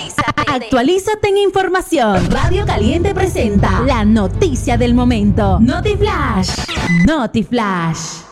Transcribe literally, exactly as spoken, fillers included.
Actualízate en información. Radio Caliente presenta la noticia del momento. Notiflash. Notiflash.